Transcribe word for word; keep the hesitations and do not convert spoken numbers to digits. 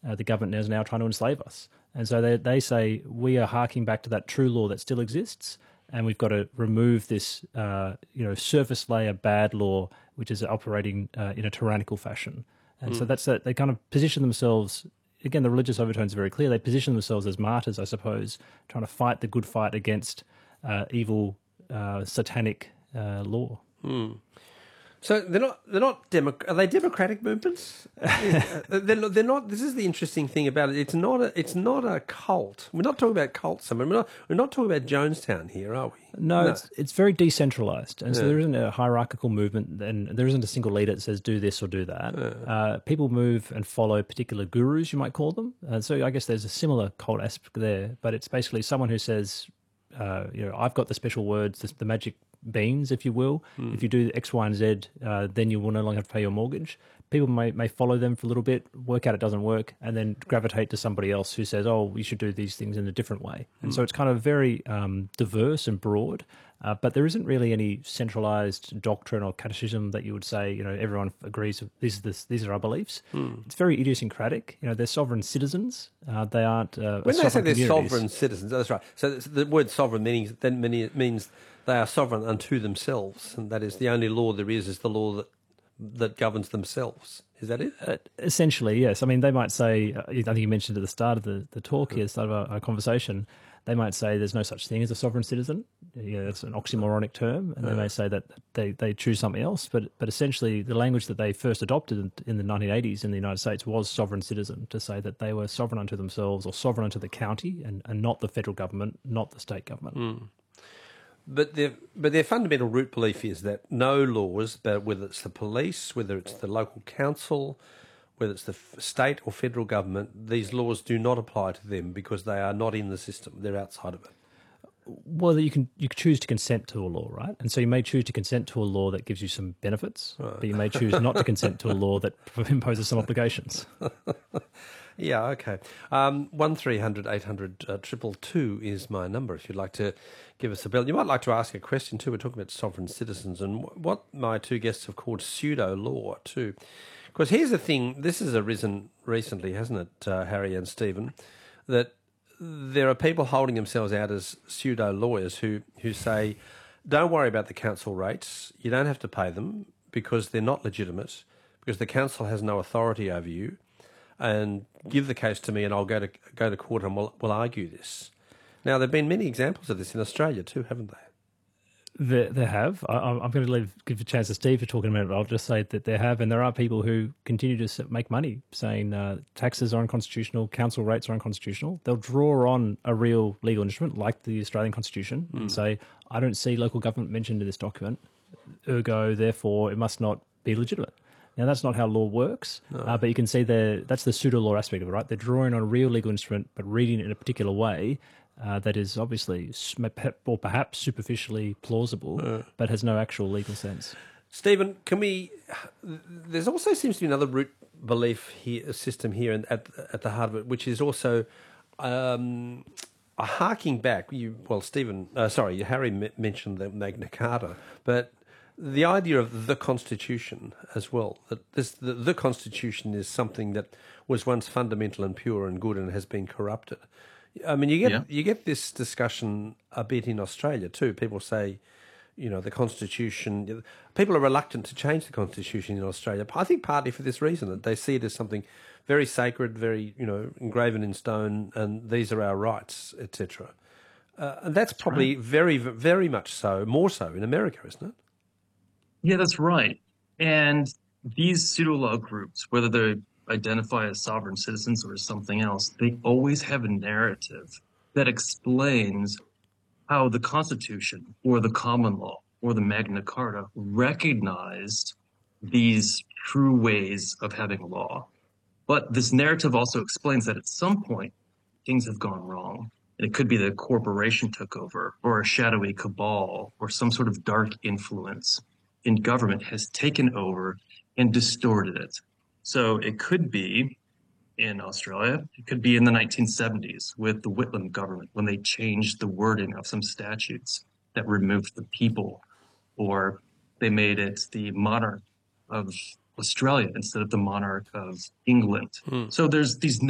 uh, the government is now trying to enslave us. And so they, they say we are harking back to that true law that still exists, and we've got to remove this, uh, you know, surface layer bad law, which is operating uh, in a tyrannical fashion. And mm. so that's that. They kind of position themselves. Again, the religious overtones are very clear. They position themselves as martyrs, I suppose, trying to fight the good fight against uh, evil, uh, satanic uh, law. Mm. So they're not. They're not. Demo- are they democratic movements? they're, not, they're not. This is the interesting thing about it. It's not. A, it's not a cult. We're not talking about cults. I mean, we're not. We're not talking about Jonestown here, are we? No, no. It's, it's very decentralized, and yeah. so there isn't a hierarchical movement, and there isn't a single leader that says do this or do that. Yeah. Uh, people move and follow particular gurus, you might call them. And so I guess there's a similar cult aspect there, but it's basically someone who says, uh, you know, I've got the special words, the, the magic beans, if you will. Hmm. If you do X, Y, and Z, uh, then you will no longer have to pay your mortgage. People may, may follow them for a little bit, work out it doesn't work, and then gravitate to somebody else who says, oh, we should do these things in a different way. And hmm. so it's kind of very um, diverse and broad, uh, but there isn't really any centralized doctrine or catechism that you would say, you know, everyone agrees these are, this, these are our beliefs. Hmm. It's very idiosyncratic. You know, they're sovereign citizens. Uh, they aren't uh, When they say they're communities. sovereign citizens, that's right. So the word sovereign means, then means they are sovereign unto themselves, and that is the only law there is is the law that that governs themselves. Is that it? Uh, essentially, yes. I mean, they might say, uh, I think you mentioned at the start of the, the talk here, the start of our, our conversation, they might say there's no such thing as a sovereign citizen. You know, it's an oxymoronic term, and yeah. they may say that they, they choose something else, but but essentially the language that they first adopted in, in the nineteen eighties in the United States was sovereign citizen, to say that they were sovereign unto themselves or sovereign unto the county and, and not the federal government, not the state government. Mm. But their but their fundamental root belief is that no laws, whether it's the police, whether it's the local council, whether it's the state or federal government, these laws do not apply to them because they are not in the system; they're outside of it. Well, you can you can choose to consent to a law, right? And so you may choose to consent to a law that gives you some benefits, right. but you may choose not to consent to a law that imposes some obligations. Yeah, okay. Um, one three hundred eight hundred triple two is my number if you'd like to give us a bell. You might like to ask a question too. We're talking about sovereign citizens and what my two guests have called pseudo-law too. Because here's the thing, this has arisen recently, hasn't it, uh, Harry and Stephen, that there are people holding themselves out as pseudo-lawyers who, who say, don't worry about the council rates, you don't have to pay them because they're not legitimate, because the council has no authority over you, and give the case to me and I'll go to go to court and we'll, we'll argue this. Now, there have been many examples of this in Australia too, haven't they? There, there have. I, I'm going to leave, give a chance to Steve for talking about it. I'll just say that there have, and there are people who continue to make money saying uh, taxes are unconstitutional, council rates are unconstitutional. They'll draw on a real legal instrument like the Australian Constitution mm. and say, I don't see local government mentioned in this document, ergo, therefore, it must not be legitimate. Now, that's not how law works, no. uh, but you can see the, that's the pseudo-law aspect of it, right? They're drawing on a real legal instrument, but reading it in a particular way uh, that is obviously, or perhaps superficially plausible, uh. but has no actual legal sense. Stephen, can we... There's also seems to be another root belief here, system here and at, at the heart of it, which is also um, a harking back. You, well, Stephen... Uh, sorry, Harry m- mentioned the Magna Carta, but... the idea of the Constitution as well, that this the, the Constitution is something that was once fundamental and pure and good and has been corrupted. I mean, you get yeah. you get this discussion a bit in Australia too. People say, you know, the Constitution... People are reluctant to change the Constitution in Australia. I think partly for this reason, that they see it as something very sacred, very, you know, engraven in stone, and these are our rights, et cetera. Uh, and that's, that's probably right. very, very much so, more so in America, isn't it? Yeah, that's right. And these pseudo-law groups, whether they identify as sovereign citizens or as something else, they always have a narrative that explains how the Constitution or the common law or the Magna Carta recognized these true ways of having law. But this narrative also explains that at some point, things have gone wrong. And it could be that a corporation took over, or a shadowy cabal, or some sort of dark influence in government has taken over and distorted it. So it could be in Australia, it could be in the nineteen seventies with the Whitlam government when they changed the wording of some statutes that removed the people, or they made it the monarch of Australia instead of the monarch of England. Hmm. So there's these